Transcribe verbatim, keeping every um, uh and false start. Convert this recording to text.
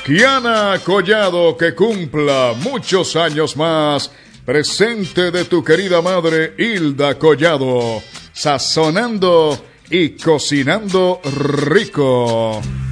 Kiana Collado, que cumpla muchos años más. Presente de tu querida madre Hilda Collado, sazonando y cocinando rico.